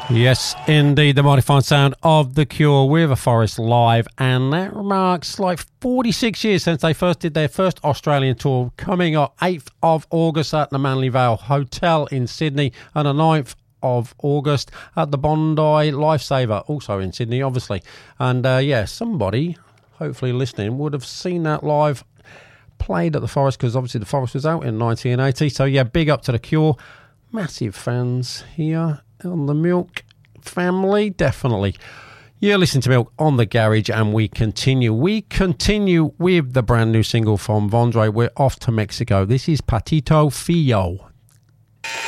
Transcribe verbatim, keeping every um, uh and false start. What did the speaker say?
Yes, indeed, the mighty fine sound of The Cure with A Forest live, and that marks like forty-six years since they first did their first Australian tour, coming up eighth of August at the Manly Vale Hotel in Sydney, and the ninth of August at the Bondi Lifesaver, also in Sydney, obviously. And uh, yeah, somebody, hopefully listening, would have seen that live played at the Forest, because obviously the Forest was out in nineteen eighty. So yeah, big up to The Cure. Massive fans here on the Milk family, definitely. You're listening to Milk on the Garage, and we continue. We continue with the brand new single from Vondre. We're off to Mexico. This is Patito Fio.